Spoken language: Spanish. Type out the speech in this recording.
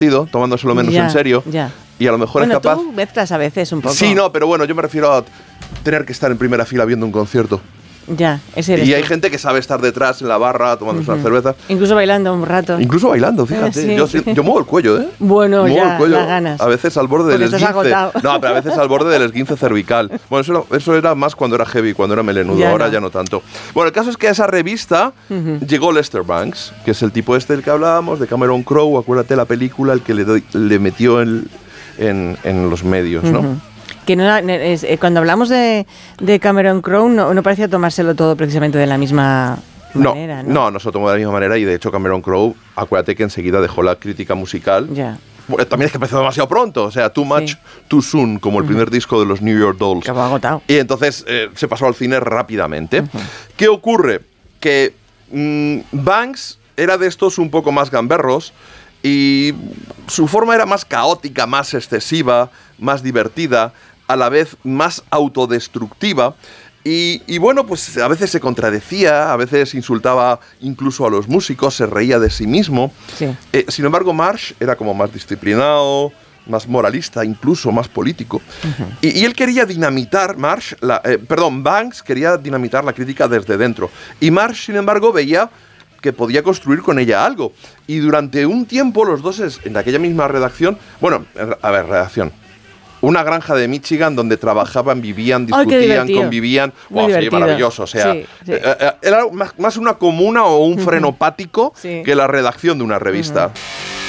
tomándoselo menos en serio. Y a lo mejor es capaz... Tú mezclas a veces un poco. Sí, no, pero bueno, yo me refiero a tener que estar en primera fila viendo un concierto. Ese eres Y hay tú. gente que sabe estar detrás en la barra tomándose una cerveza. Incluso bailando un rato. Incluso bailando, fíjate. Yo muevo el cuello, ¿eh? Bueno, muevo ya, el cuello, las ganas. a veces al borde del esguince. Agotado. No, pero a veces al borde del esguince cervical. Bueno, eso era más cuando era heavy, cuando era melenudo. Ahora ya no tanto. Bueno, el caso es que a esa revista llegó Lester Bangs, que es el tipo del que hablábamos, de Cameron Crowe, acuérdate la película, el que le metió en los medios, ¿no? Que cuando hablamos de Cameron Crowe no parecía tomárselo todo precisamente de la misma manera, ¿no? No se lo tomó de la misma manera y de hecho Cameron Crowe, acuérdate que enseguida dejó la crítica musical. Bueno, también es que empezó demasiado pronto, o sea, Too Much, Too Soon, como el primer disco de los New York Dolls. Que va agotado. Y entonces se pasó al cine rápidamente. ¿Qué ocurre? Que Banks era de estos un poco más gamberros y su forma era más caótica, más excesiva, más divertida, a la vez más autodestructiva. Y bueno, pues a veces se contradecía, a veces insultaba incluso a los músicos, se reía de sí mismo. Sin embargo, Marsh era como más disciplinado, más moralista, incluso más político. Y él quería dinamitar, Banks quería dinamitar la crítica desde dentro. Y Marsh, sin embargo, veía que podía construir con ella algo. Y durante un tiempo los dos en aquella misma redacción, redacción, una granja de Michigan donde trabajaban, vivían, discutían, convivían. Sí, maravilloso. O sea, era más una comuna o un frenopático que la redacción de una revista.